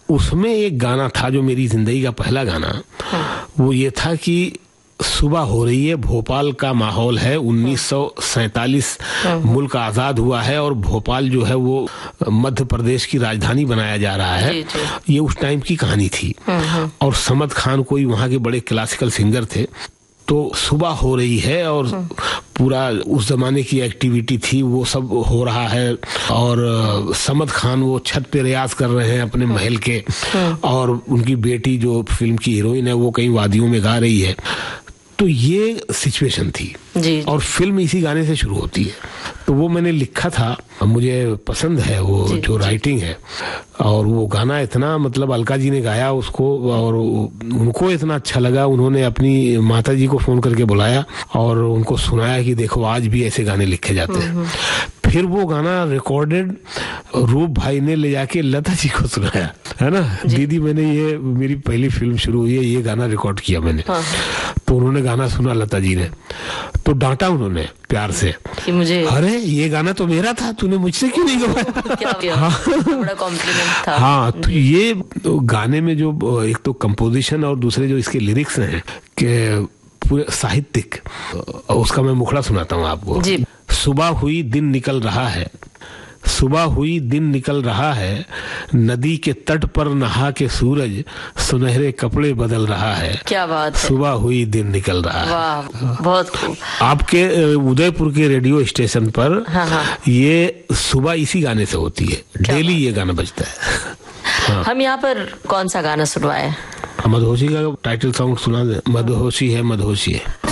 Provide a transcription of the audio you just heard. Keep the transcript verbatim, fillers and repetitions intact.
उसमें एक गाना था जो मेरी जिंदगी का पहला गाना, हाँ। वो ये था कि सुबह हो रही है, भोपाल का माहौल है, उन्नीस सौ सैतालीस मुल्क आजाद हुआ है और भोपाल जो है वो मध्य प्रदेश की राजधानी बनाया जा रहा है। जी, जी। ये उस टाइम की कहानी थी और समद खान कोई वहाँ के बड़े क्लासिकल सिंगर थे। तो सुबह हो रही है और पूरा उस जमाने की एक्टिविटी थी, वो सब हो रहा है और समद खान वो छत पे रियाज कर रहे हैं अपने महल के और उनकी बेटी जो फिल्म की हीरोइन है वो कहीं वादियों में गा रही है। तो ये सिचुएशन थी जी। और फिल्म इसी गाने से शुरू होती है। तो वो मैंने लिखा था, मुझे पसंद है वो जी, जो राइटिंग है और वो गाना इतना मतलब अलका जी ने गाया उसको और उनको इतना अच्छा लगा, उन्होंने अपनी माता जी को फोन करके बुलाया और उनको सुनाया कि देखो आज भी ऐसे गाने लिखे जाते हैं। फिर वो गाना रिकॉर्डेड रूप भाई ने ले जाके लता जी को सुनाया, है ना, दीदी मैंने ये मेरी पहली फिल्म शुरू हुई है, ये गाना रिकॉर्ड किया मैंने। हाँ। तो उन्होंने गाना सुना लता जी ने, तो डांटा उन्होंने प्यार से कि मुझे, अरे ये गाना तो मेरा था, तूने मुझसे क्यों नहीं गवाया। हाँ। बड़ा कॉम्प्लीमेंट था। हाँ, तो ये गाने में जो एक तो कंपोजिशन और दूसरे जो इसके लिरिक्स हैं कि पूरे साहित्यिक, उसका मैं मुखड़ा सुनाता हूँ आपको जी। सुबह हुई दिन निकल रहा है, सुबह हुई दिन निकल रहा है, नदी के तट पर नहा के सूरज सुनहरे कपड़े बदल रहा है। क्या बात है। सुबह हुई दिन निकल रहा है। वाह, बहुत खूब। आपके उदयपुर के रेडियो स्टेशन पर हाँ हाँ। ये सुबह इसी गाने से होती है, डेली ये गाना बजता है। हाँ। हम यहाँ पर कौन सा गाना सुनवाए? मदहोशी का टाइटल सॉन्ग सुना दे। मदहोशी है मदहोशी है।